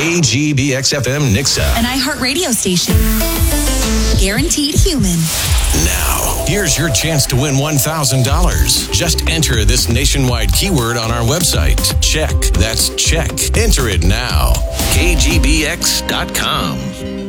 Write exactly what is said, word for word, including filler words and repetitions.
K G B X F M Nixa. An iHeart radio station. Guaranteed human. Now, here's your chance to win one thousand dollars. Just enter this nationwide keyword on our website. Check. That's check. Enter it now. K G B X dot com.